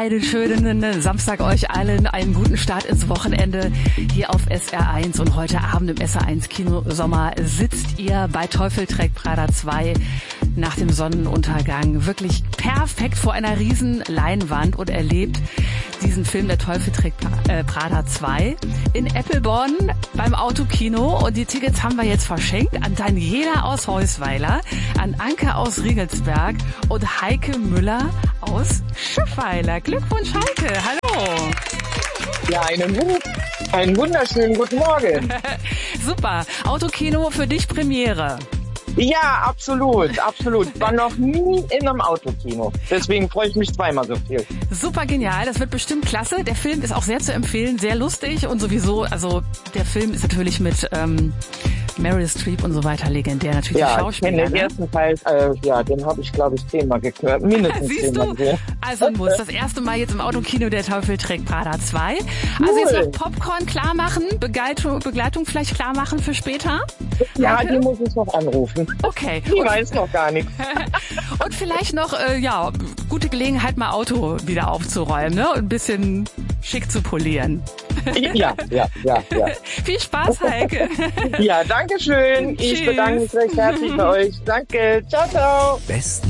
einen schönen Samstag euch allen, einen guten Start ins Wochenende hier auf SR1 und heute Abend im SR1 Kinosommer sitzt ihr bei Teufel trägt Prada 2 nach dem Sonnenuntergang wirklich perfekt vor einer riesen Leinwand und erlebt diesen Film Der Teufel trägt Prada 2 in Eppelborn beim Autokino und die Tickets haben wir jetzt verschenkt an Daniela aus Heusweiler, an Anke aus Riegelsberg und Heike Müller aus Schiffweiler. Glückwunsch, Heike. Hallo. Ja, einen wunderschönen guten Morgen. Super. Autokino für dich Premiere. Ja, absolut. War noch nie in einem Autokino. Deswegen freue ich mich zweimal so viel. Super genial. Das wird bestimmt klasse. Der Film ist auch sehr zu empfehlen, sehr lustig und sowieso, also der Film ist natürlich mit Meryl Streep und so weiter legendär, natürlich ja, Schauspieler. Ja, den ersten Teil, den habe ich, glaube ich, 10-mal gehört. Mindestens Siehst 10-mal du? Also muss das erste Mal jetzt im Autokino Der Teufel trägt Prada 2. Also jetzt noch Popcorn klar machen, Begleitung vielleicht klar machen für später? Ja, die muss ich noch anrufen. Okay. Die weiß noch gar nichts. Und vielleicht noch, gute Gelegenheit, mal Auto wieder aufzuräumen, ne? Und ein bisschen schick zu polieren. Ja. Viel Spaß, Heike. Ja, danke schön. Ich bedanke mich recht herzlich bei euch. Danke. Ciao, ciao. Besten